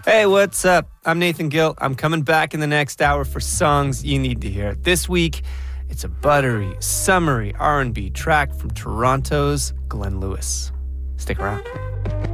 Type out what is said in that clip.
Hey, what's up? I'm Nathan Gill. I'm coming back in the next hour for songs you need to hear. This week, it's a buttery, summery R&B track from Toronto's Glenn Lewis. Stick around.